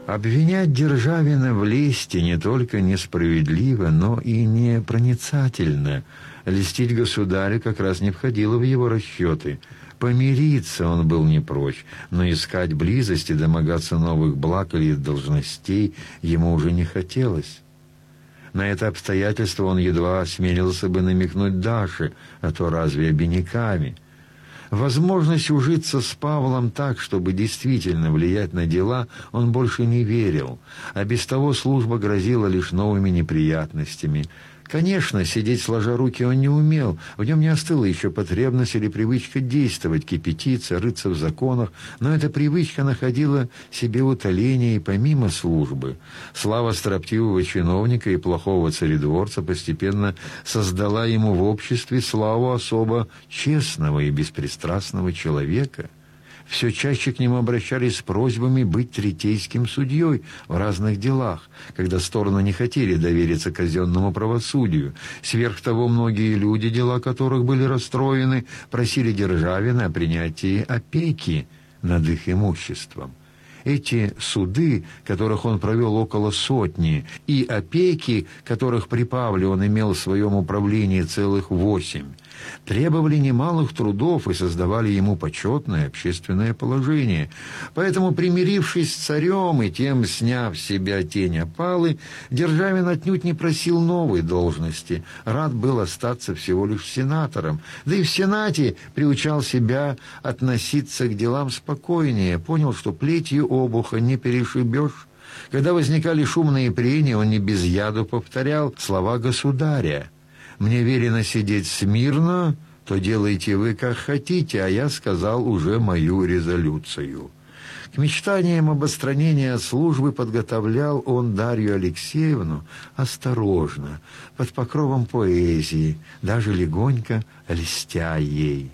Обвинять Державина в лести не только несправедливо, но и непроницательно. Льстить государю как раз не входило в его расчеты. Помириться он был не прочь, но искать близости, домогаться новых благ или должностей ему уже не хотелось. На это обстоятельство он едва осмелился бы намекнуть Даше, а то разве обиняками. Возможность ужиться с Павлом так, чтобы действительно влиять на дела, он больше не верил, а без того служба грозила лишь новыми неприятностями. Конечно, сидеть сложа руки он не умел, в нем не остыла еще потребность или привычка действовать, кипятиться, рыться в законах, но эта привычка находила себе утоление и помимо службы. Слава строптивого чиновника и плохого царедворца постепенно создала ему в обществе славу особо честного и беспристрастного человека. Все чаще к нему обращались с просьбами быть третейским судьей в разных делах, когда стороны не хотели довериться казенному правосудию. Сверх того, многие люди, дела которых были расстроены, просили Державина о принятии опеки над их имуществом. Эти суды, которых он провел около сотни, и опеки, которых при Павле он имел в своем управлении целых 8, требовали немалых трудов и создавали ему почетное общественное положение. Поэтому, примирившись с царем и тем сняв с себя тень опалы, Державин отнюдь не просил новой должности, рад был остаться всего лишь сенатором, да и в Сенате приучал себя относиться к делам спокойнее, понял, что плетью обуха не перешибешь. Когда возникали шумные прения, он не без яду повторял слова государя: «Мне велено сидеть смирно, то делайте вы как хотите, а я сказал уже мою резолюцию». К мечтаниям об отстранении от службы подготовлял он Дарью Алексеевну осторожно, под покровом поэзии, даже легонько льстя ей.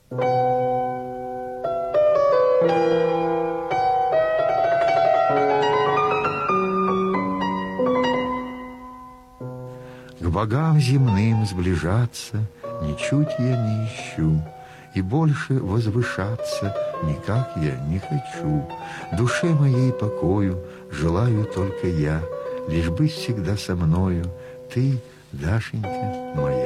К богам земным сближаться ничуть я не ищу, и больше возвышаться никак я не хочу. Душе моей покою желаю только я, лишь быть всегда со мною, ты, Дашенька моя.